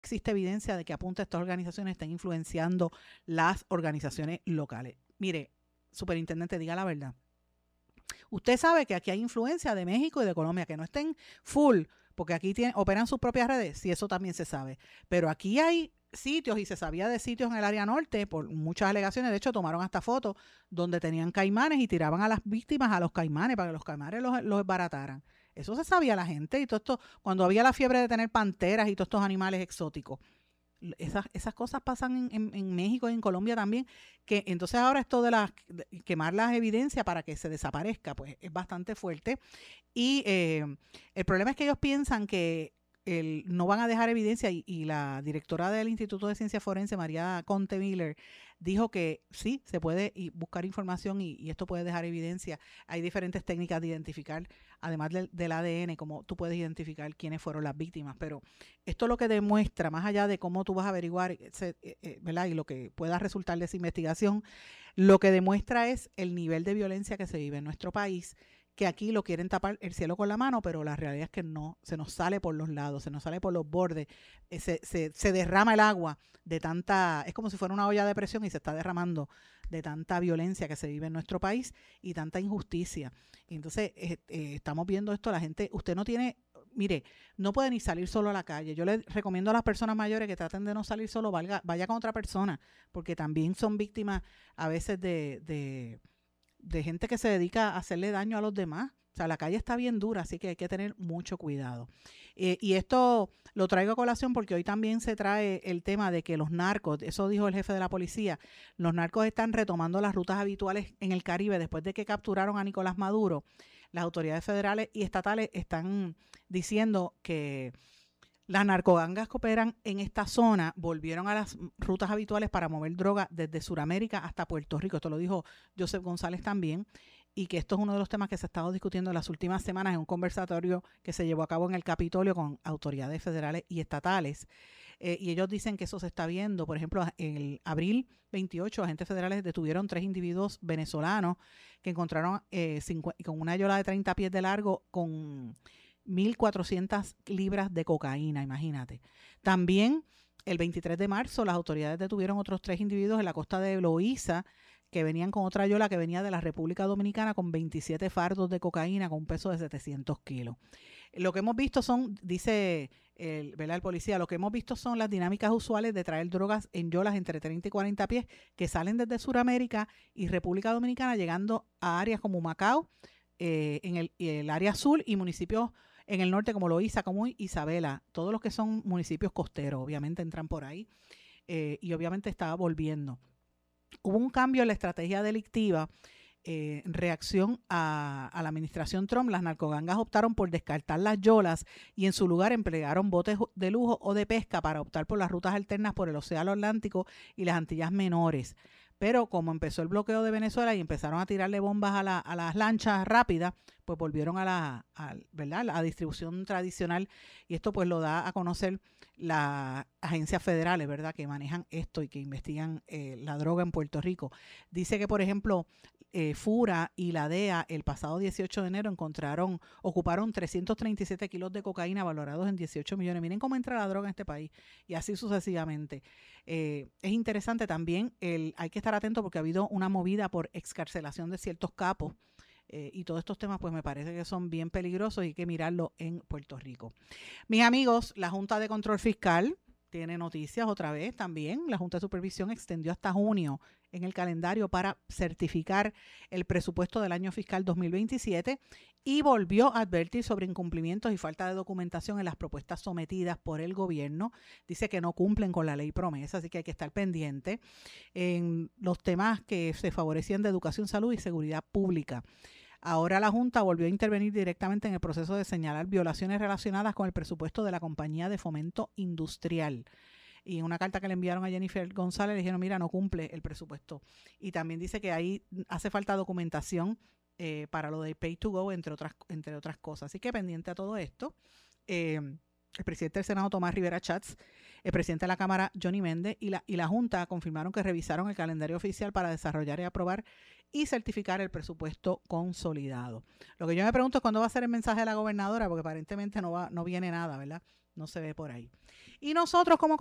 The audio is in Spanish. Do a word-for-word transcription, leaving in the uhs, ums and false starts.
existe evidencia de que apunta a estas organizaciones estén influenciando las organizaciones locales. Mire, superintendente, diga la verdad. Usted sabe que aquí hay influencia de México y de Colombia, que no estén full, porque aquí tienen, operan sus propias redes, sí, eso también se sabe. Pero aquí hay sitios, y se sabía de sitios en el área norte, por muchas alegaciones, de hecho tomaron hasta fotos donde tenían caimanes y tiraban a las víctimas a los caimanes para que los caimanes los, los desbarataran. Eso se sabía la gente, y todo esto, cuando había la fiebre de tener panteras y todos estos animales exóticos. Esas, esas cosas pasan en, en, en México y en Colombia también, que entonces ahora esto de, las, de quemar las evidencias para que se desaparezca, pues es bastante fuerte. Y eh, el problema es que ellos piensan que el, no van a dejar evidencia, y, y la directora del Instituto de Ciencia Forense, María Conte Miller, dijo que sí, se puede y buscar información y, y esto puede dejar evidencia. Hay diferentes técnicas de identificar, además del, del A D N, como tú puedes identificar quiénes fueron las víctimas, pero esto lo que demuestra, más allá de cómo tú vas a averiguar, ¿verdad?, y lo que pueda resultar de esa investigación, lo que demuestra es el nivel de violencia que se vive en nuestro país, que aquí lo quieren tapar el cielo con la mano, pero la realidad es que no, se nos sale por los lados, se nos sale por los bordes, eh, se, se, se derrama el agua de tanta, es como si fuera una olla de presión y se está derramando de tanta violencia que se vive en nuestro país y tanta injusticia. Y entonces eh, eh, estamos viendo esto, la gente, usted no tiene, mire, no puede ni salir solo a la calle. Yo le recomiendo a las personas mayores que traten de no salir solo, valga, vaya con otra persona, porque también son víctimas a veces de... de de gente que se dedica a hacerle daño a los demás. O sea, la calle está bien dura, así que hay que tener mucho cuidado. Eh, y esto lo traigo a colación porque hoy también se trae el tema de que los narcos, eso dijo el jefe de la policía, los narcos están retomando las rutas habituales en el Caribe después de que capturaron a Nicolás Maduro. Las autoridades federales y estatales están diciendo que las narcogangas que operan en esta zona volvieron a las rutas habituales para mover droga desde Sudamérica hasta Puerto Rico. Esto lo dijo Joseph González también, y que esto es uno de los temas que se ha estado discutiendo en las últimas semanas en un conversatorio que se llevó a cabo en el Capitolio con autoridades federales y estatales. Eh, y ellos dicen que eso se está viendo. Por ejemplo, en el abril veintiocho, agentes federales detuvieron tres individuos venezolanos que encontraron eh, cincuenta, con una yola de treinta pies de largo con mil cuatrocientas libras de cocaína, imagínate. También el veintitrés de marzo las autoridades detuvieron otros tres individuos en la costa de Loíza que venían con otra yola que venía de la República Dominicana con veintisiete fardos de cocaína con un peso de setecientos kilos. Lo que hemos visto son, dice el, ¿verdad?, el policía, lo que hemos visto son las dinámicas usuales de traer drogas en yolas entre treinta y cuarenta pies que salen desde Sudamérica y República Dominicana llegando a áreas como Macao, eh, en el, el área azul, y municipios en el norte como Loíza, como Isabela, todos los que son municipios costeros, obviamente entran por ahí, eh, y obviamente estaba volviendo. Hubo un cambio en la estrategia delictiva eh, en reacción a, a la administración Trump. Las narcogangas optaron por descartar las yolas y en su lugar emplearon botes de lujo o de pesca para optar por las rutas alternas por el Océano Atlántico y las Antillas Menores. Pero como empezó el bloqueo de Venezuela y empezaron a tirarle bombas a, la, a las lanchas rápidas, pues volvieron a la, a, ¿verdad?, la distribución tradicional, y esto pues lo da a conocer las agencias federales, ¿verdad?, que manejan esto y que investigan eh, la droga en Puerto Rico. Dice que, por ejemplo, eh, FURA y la D E A el pasado dieciocho de enero encontraron, ocuparon trescientos treinta y siete kilos de cocaína valorados en dieciocho millones. Miren cómo entra la droga en este país, y así sucesivamente. Eh, es interesante también, el, hay que estar atento porque ha habido una movida por excarcelación de ciertos capos, eh, y todos estos temas pues me parece que son bien peligrosos y hay que mirarlo en Puerto Rico. Mis amigos, la Junta de Control Fiscal tiene noticias otra vez también. La Junta de Supervisión extendió hasta junio en el calendario para certificar el presupuesto del año fiscal dos mil veintisiete y volvió a advertir sobre incumplimientos y falta de documentación en las propuestas sometidas por el gobierno. Dice que no cumplen con la ley promesa, así que hay que estar pendiente en los temas que se favorecían de educación, salud y seguridad pública. Ahora la Junta volvió a intervenir directamente en el proceso de señalar violaciones relacionadas con el presupuesto de la Compañía de Fomento Industrial. Y en una carta que le enviaron a Jennifer González le dijeron, mira, no cumple el presupuesto. Y también dice que ahí hace falta documentación eh, para lo de Pay to Go, entre otras, entre otras cosas. Así que pendiente a todo esto. Eh, el presidente del Senado, Tomás Rivera Chats, el presidente de la Cámara, Johnny Méndez, y la, y la Junta confirmaron que revisaron el calendario oficial para desarrollar y aprobar y certificar el presupuesto consolidado. Lo que yo me pregunto es cuándo va a ser el mensaje de la gobernadora, porque aparentemente no va, no viene nada, ¿verdad? No se ve por ahí. Y nosotros como